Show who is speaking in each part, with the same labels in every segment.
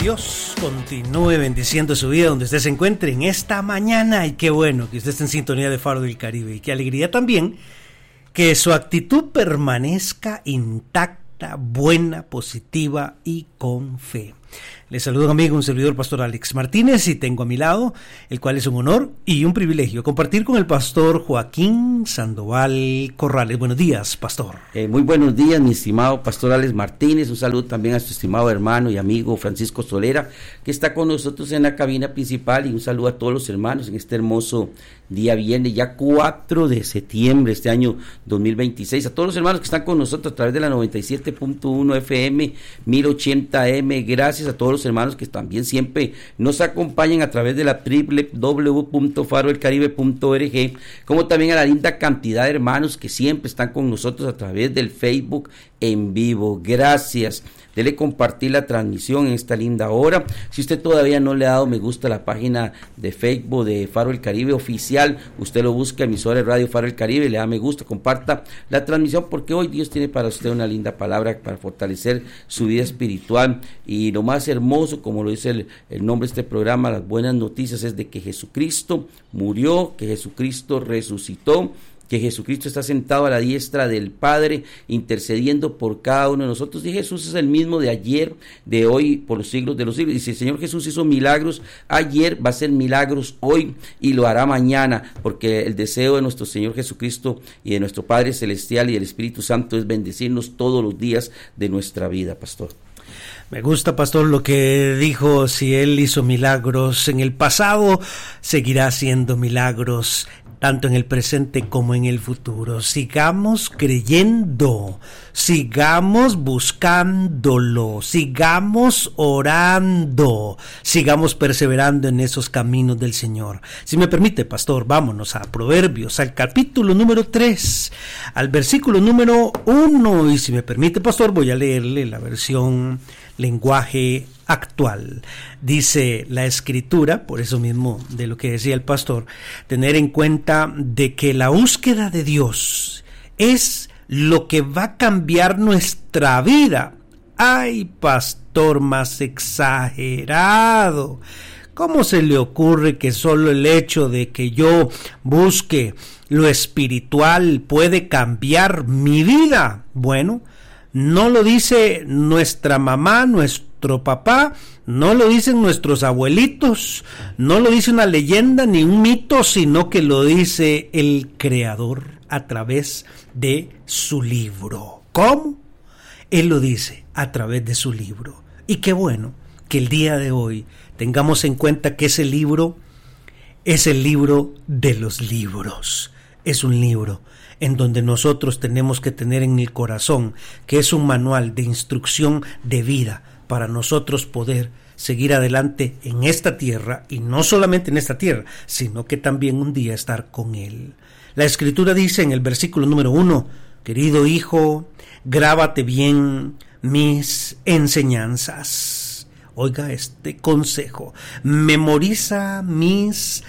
Speaker 1: Dios continúe bendiciendo su vida donde usted se encuentre en esta mañana, y qué bueno que usted esté en sintonía de Faro del Caribe, y qué alegría también que su actitud permanezca intacta, buena, positiva y con fe. Les saludo un amigo, un servidor, pastor Alex Martínez, y tengo a mi lado, el cual es un honor y un privilegio, compartir con el pastor Joaquín Sandoval Corrales. Buenos días, pastor.
Speaker 2: Muy buenos días, mi estimado pastor Alex Martínez. Un saludo también a su estimado hermano y amigo Francisco Solera, que está con nosotros en la cabina principal, y un saludo a todos los hermanos en este hermoso día viernes, ya 4 de septiembre, este año 2026. A todos los hermanos que están con nosotros a través de la 97.1 FM, 1080M. Gracias a todos los hermanos que también siempre nos acompañan a través de la www.farodelcaribe.org, como también a la linda cantidad de hermanos que siempre están con nosotros a través del Facebook en vivo. Gracias. Dele compartir la transmisión en esta linda hora. Si usted todavía no le ha dado me gusta a la página de Facebook de Faro del Caribe oficial, usted lo busca, emisora de radio Faro del Caribe, le da me gusta, comparta la transmisión, porque hoy Dios tiene para usted una linda palabra para fortalecer su vida espiritual. Y lo más hermoso, como lo dice el nombre de este programa, las buenas noticias, es de que Jesucristo murió, que Jesucristo resucitó, que Jesucristo está sentado a la diestra del Padre, intercediendo por cada uno de nosotros. Y Jesús es el mismo de ayer, de hoy, por los siglos de los siglos. Y si el Señor Jesús hizo milagros ayer, va a hacer milagros hoy y lo hará mañana, porque el deseo de nuestro Señor Jesucristo y de nuestro Padre Celestial y del Espíritu Santo es bendecirnos todos los días de nuestra vida, pastor.
Speaker 1: Me gusta, pastor, lo que dijo. Si Él hizo milagros en el pasado, seguirá haciendo milagros tanto en el presente como en el futuro. Sigamos creyendo, sigamos buscándolo, sigamos orando, sigamos perseverando en esos caminos del Señor. Si me permite, pastor, vámonos a Proverbios, al capítulo número 3, al versículo número 1, y si me permite, pastor, voy a leerle la versión lenguaje actual. Dice la Escritura, por eso mismo de lo que decía el pastor, tener en cuenta de que la búsqueda de Dios es lo que va a cambiar nuestra vida. ¡Ay, pastor más exagerado! ¿Cómo se le ocurre que solo el hecho de que yo busque lo espiritual puede cambiar mi vida? Bueno, no lo dice nuestra mamá, nuestro papá, no lo dicen nuestros abuelitos, no lo dice una leyenda ni un mito, sino que lo dice el Creador a través de su libro. ¿Cómo? Él lo dice a través de su libro. Y qué bueno que el día de hoy tengamos en cuenta que ese libro es el libro de los libros. Es un libro en donde nosotros tenemos que tener en el corazón que es un manual de instrucción de vida para nosotros poder seguir adelante en esta tierra, y no solamente en esta tierra, sino que también un día estar con Él. La Escritura dice en el versículo número 1, querido hijo, grábate bien mis enseñanzas. Oiga este consejo, memoriza mis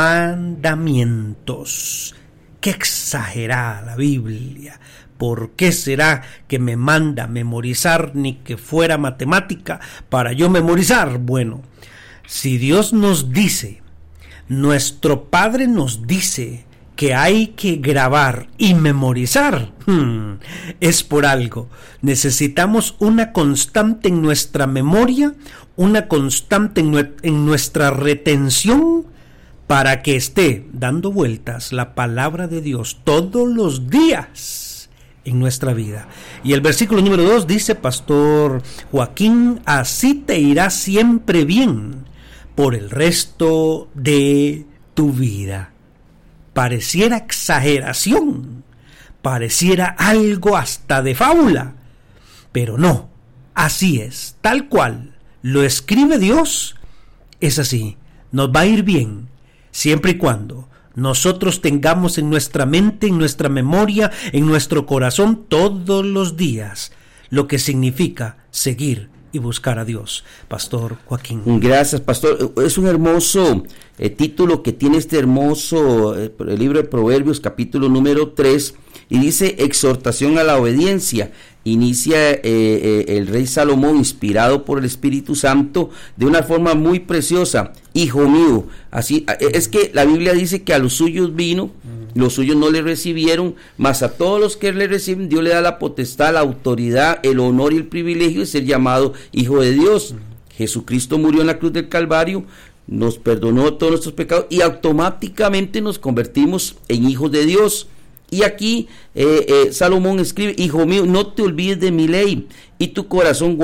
Speaker 1: mandamientos. ¡Qué exagerada la Biblia! ¿Por qué será que me manda memorizar, ni que fuera matemática para yo memorizar? Bueno, si Dios nos dice, nuestro Padre nos dice que hay que grabar y memorizar, es por algo. Necesitamos una constante en nuestra memoria, una constante en nuestra retención, para que esté dando vueltas la palabra de Dios todos los días en nuestra vida. Y el versículo número 2 dice, pastor Joaquín, así te irá siempre bien por el resto de tu vida. Pareciera exageración, pareciera algo hasta de fábula, pero no, así es, tal cual lo escribe Dios, es así, nos va a ir bien. Siempre y cuando nosotros tengamos en nuestra mente, en nuestra memoria, en nuestro corazón todos los días lo que significa seguir y buscar a Dios. Pastor Joaquín.
Speaker 2: Gracias, pastor. Es un hermoso título que tiene este hermoso el libro de Proverbios, capítulo número 3, y dice exhortación a la obediencia. Inicia el rey Salomón, inspirado por el Espíritu Santo, de una forma muy preciosa. Hijo mío, así es que la Biblia dice que a los suyos vino, los suyos no le recibieron, mas a todos los que le reciben Dios le da la potestad, la autoridad, el honor y el privilegio de ser llamado hijo de Dios. Jesucristo murió en la cruz del Calvario, nos perdonó todos nuestros pecados y automáticamente nos convertimos en hijos de Dios. Y aquí Salomón escribe: hijo mío, no te olvides de mi ley y tu corazón